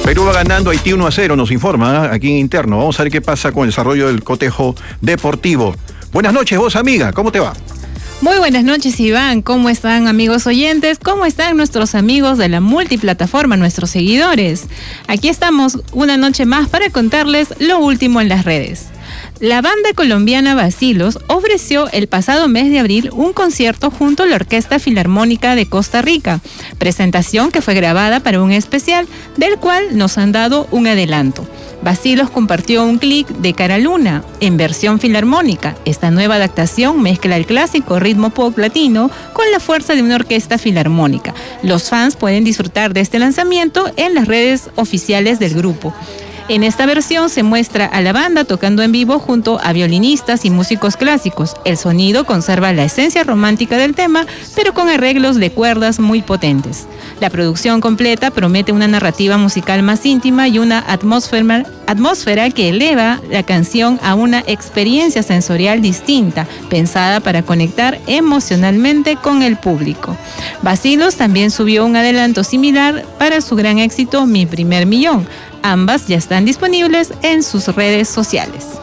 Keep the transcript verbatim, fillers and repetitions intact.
Perú va ganando a Haití uno a cero, nos informa, ¿eh? Aquí en interno. Vamos a ver qué pasa con el desarrollo del cotejo deportivo. Buenas noches, vos amiga, ¿cómo te va? Muy buenas noches, Iván. ¿Cómo están, amigos oyentes? ¿Cómo están nuestros amigos de la multiplataforma, nuestros seguidores? Aquí estamos una noche más para contarles lo último en las redes. La banda colombiana Vacilos ofreció el pasado mes de abril un concierto junto a la Orquesta Filarmónica de Costa Rica, presentación que fue grabada para un especial del cual nos han dado un adelanto. Vacilos compartió un clip de Cara Luna en versión filarmónica. Esta nueva adaptación mezcla el clásico ritmo pop latino con la fuerza de una orquesta filarmónica. Los fans pueden disfrutar de este lanzamiento en las redes oficiales del grupo. En esta versión se muestra a la banda tocando en vivo junto a violinistas y músicos clásicos. El sonido conserva la esencia romántica del tema, pero con arreglos de cuerdas muy potentes. La producción completa promete una narrativa musical más íntima y una atmósfera, atmósfera que eleva la canción a una experiencia sensorial distinta, pensada para conectar emocionalmente con el público. Vacilos también subió un adelanto similar para su gran éxito Mi Primer Millón. Ambas ya están disponibles en sus redes sociales.